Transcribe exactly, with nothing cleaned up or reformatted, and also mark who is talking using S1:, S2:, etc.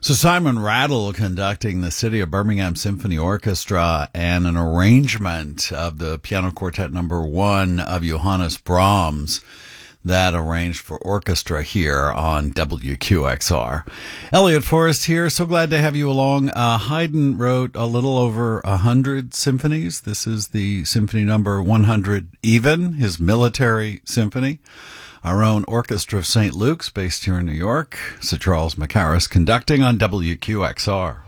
S1: So Simon Rattle conducting the City of Birmingham Symphony Orchestra and an arrangement of the Piano Quartet Number One of Johannes Brahms, that arranged for orchestra here on W Q X R. Elliot Forrest here. So glad to have you along. Uh, Haydn wrote a little over a hundred symphonies. This is the symphony number one hundred even, his military symphony. Our own Orchestra of Saint Luke's, based here in New York. Sir Charles Mackerras conducting on W Q X R.